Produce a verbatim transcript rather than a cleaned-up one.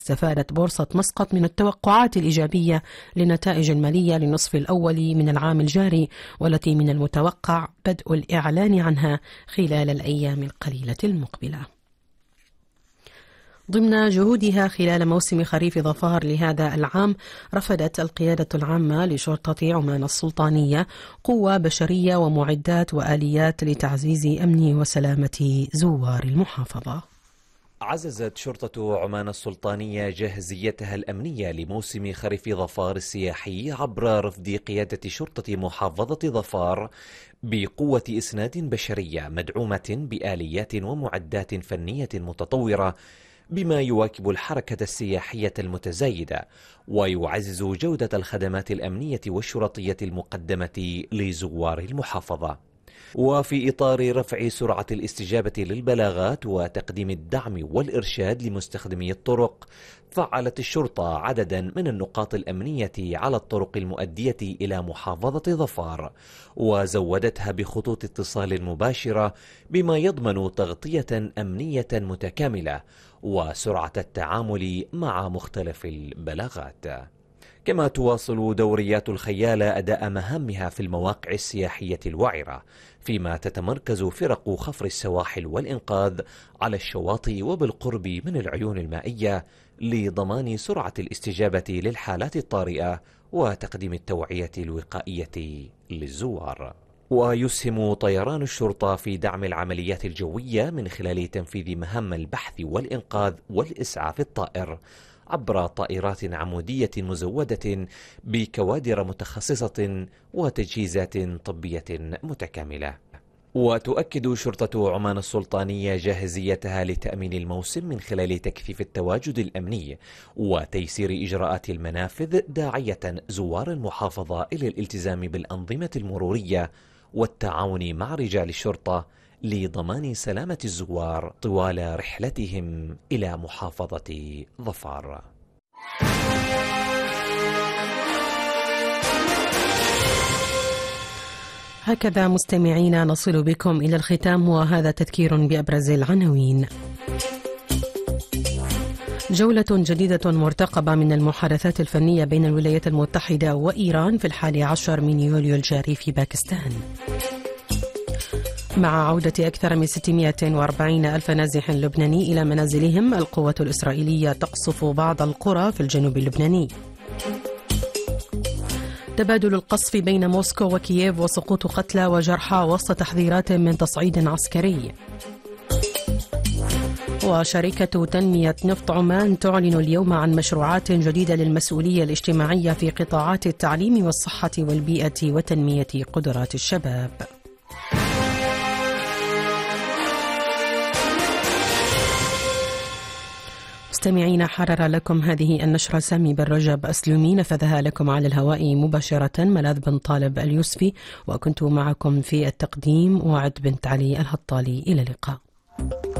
استفادت بورصة مسقط من التوقعات الإيجابية للنتائج المالية للنصف الأول من العام الجاري، والتي من المتوقع بدء الإعلان عنها خلال الأيام القليلة المقبلة. ضمن جهودها خلال موسم خريف ظفار لهذا العام، رفدت القيادة العامة لشرطة عمان السلطانية قوة بشرية ومعدات وآليات لتعزيز أمن وسلامة زوار المحافظة. عززت شرطة عمان السلطانية جاهزيتها الأمنية لموسم خريف ظفار السياحي عبر رفد قيادة شرطة محافظة ظفار بقوة إسناد بشرية مدعومة بآليات ومعدات فنية متطورة، بما يواكب الحركة السياحية المتزايدة ويعزز جودة الخدمات الأمنية والشرطية المقدمة لزوار المحافظة. وفي إطار رفع سرعة الاستجابة للبلاغات وتقديم الدعم والإرشاد لمستخدمي الطرق، فعلت الشرطة عددا من النقاط الأمنية على الطرق المؤدية إلى محافظة ظفار، وزودتها بخطوط اتصال مباشرة بما يضمن تغطية أمنية متكاملة وسرعة التعامل مع مختلف البلاغات. كما تواصل دوريات الخيالة أداء مهامها في المواقع السياحية الوعرة، فيما تتمركز فرق خفر السواحل والإنقاذ على الشواطئ وبالقرب من العيون المائية لضمان سرعة الاستجابة للحالات الطارئة وتقديم التوعية الوقائية للزوار. ويسهم طيران الشرطة في دعم العمليات الجوية من خلال تنفيذ مهام البحث والإنقاذ والإسعاف الطائر عبر طائرات عمودية مزودة بكوادر متخصصة وتجهيزات طبية متكاملة. وتؤكد شرطة عمان السلطانية جاهزيتها لتأمين الموسم من خلال تكثيف التواجد الأمني وتيسير إجراءات المنافذ، داعية زوار المحافظة إلى الالتزام بالأنظمة المرورية والتعاون مع رجال الشرطة لضمان سلامة الزوار طوال رحلتهم إلى محافظة ظفار. هكذا مستمعينا نصل بكم إلى الختام، وهذا تذكير بأبرز العناوين. جولة جديدة مرتقبة من المحادثات الفنية بين الولايات المتحدة وإيران في الحادي عشر من يوليو الجاري في باكستان. مع عودة أكثر من ستمائة وأربعين ألف نازح لبناني إلى منازلهم، القوة الإسرائيلية تقصف بعض القرى في الجنوب اللبناني. تبادل القصف بين موسكو وكييف وسقوط قتلى وجرحى وسط تحذيرات من تصعيد عسكري. وشركة تنمية نفط عمان تعلن اليوم عن مشروعات جديدة للمسؤولية الاجتماعية في قطاعات التعليم والصحة والبيئة وتنمية قدرات الشباب. مستمعين، حرر لكم هذه النشرة سامي بن رجب أسلومي، نفذها لكم على الهواء مباشرة ملاذ بن طالب اليوسفي، وكنت معكم في التقديم وعد بنت علي الهطالي. إلى اللقاء.